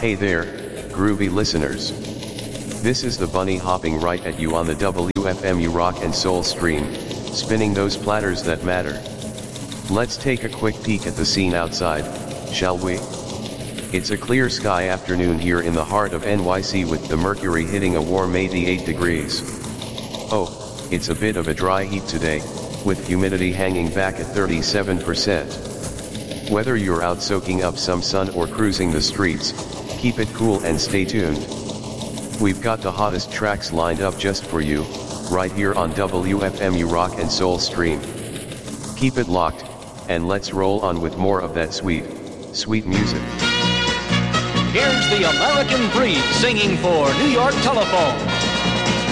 Hey there, groovy listeners. This is the bunny hopping right at you on the WFMU Rock and Soul stream, spinning those platters that matter. Let's take a quick peek at the scene outside, shall we? It's a clear sky afternoon here in the heart of NYC with the mercury hitting a warm 88 degrees. Oh, it's a bit of a dry heat today, with humidity hanging back at 37%. Whether you're out soaking up some sun or cruising the streets, keep it cool and stay tuned. We've got the hottest tracks lined up just for you, right here on WFMU Rock and Soul stream. Keep it locked, and let's roll on with more of that sweet, sweet music. Here's the American Breed singing for New York Telephone.